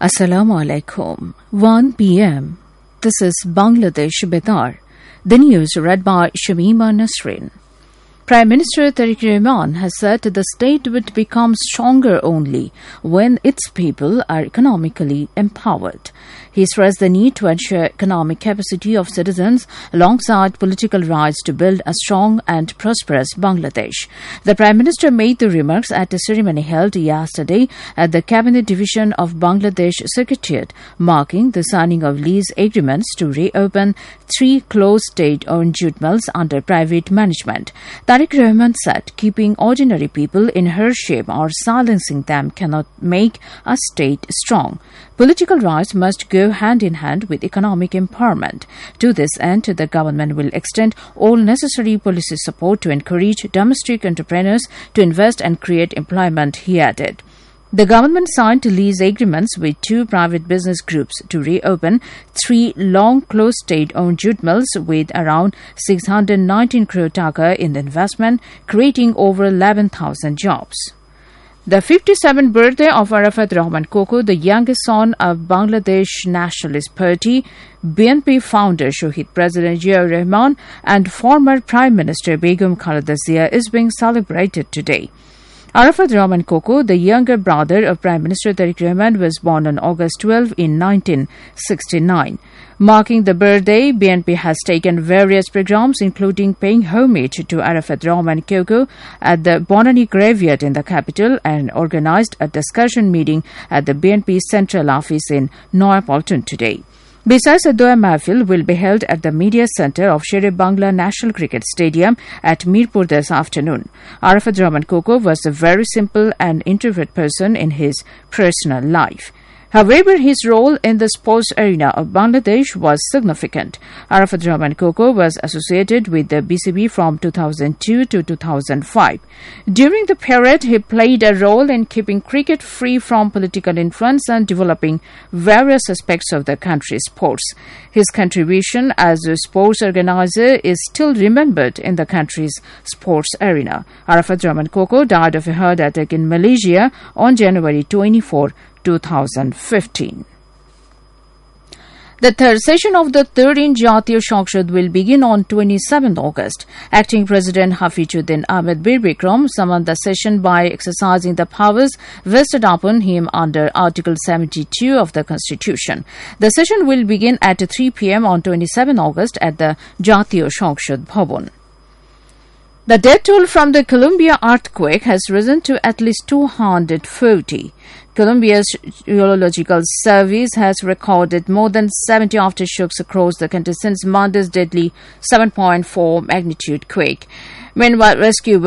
Assalamu alaikum. 1 p.m. This is Bangladesh Betar. The news read by Shamima Nasrin. Prime Minister Tariq Rahman has said the state would become stronger only when its people are economically empowered. He stressed the need to ensure economic capacity of citizens alongside political rights to build a strong and prosperous Bangladesh. The Prime Minister made the remarks at a ceremony held yesterday at the Cabinet Division of Bangladesh Secretariat, marking the signing of lease agreements to reopen 3 closed state-owned jute mills under private management. Tariq Rahman said keeping ordinary people in hardship or silencing them cannot make a state strong. Political rights must go hand in hand with economic empowerment. To this end, the government will extend all necessary policy support to encourage domestic entrepreneurs to invest and create employment, he added. The government signed lease agreements with 2 private business groups to reopen 3 long-closed state-owned jute mills with around 619 crore taka in the investment, creating over 11,000 jobs. The 57th birthday of Arafat Rahman Koko, the youngest son of Bangladesh Nationalist Party, BNP founder Shohid President Ziaur Rahman and former Prime Minister Begum Khaleda Zia, is being celebrated today. Arafat Rahman Koko, the younger brother of Prime Minister Tariq Rahman, was born on August 12 in 1969. Marking the birthday, BNP has taken various programs, including paying homage to Arafat Rahman Koko at the Bonani graveyard in the capital and organized a discussion meeting at the BNP central office in Noapaulton today. Besides, a Dua Mahfil will be held at the Media Centre of Sher-e-Bangla National Cricket Stadium at Mirpur this afternoon. Arafat Rahman Koko was a very simple and introvert person in his personal life. However, his role in the sports arena of Bangladesh was significant. Arafat Rahman Koko was associated with the BCB from 2002 to 2005. During the period, he played a role in keeping cricket free from political influence and developing various aspects of the country's sports. His contribution as a sports organizer is still remembered in the country's sports arena. Arafat Rahman Koko died of a heart attack in Malaysia on January 24, 2015. The third session of the 13th Jatiya Shangshad will begin on 27 August. Acting President Hafizuddin Ahmed Bir Bikram summoned the session by exercising the powers vested upon him under Article 72 of the Constitution. The session will begin at 3 p.m. on 27 August at the Jatiya Shangshad Bhavan. The death toll from the Colombia earthquake has risen to at least 240. Colombia's Geological Service has recorded more than 70 aftershocks across the country since Monday's deadly 7.4 magnitude quake. Meanwhile, rescue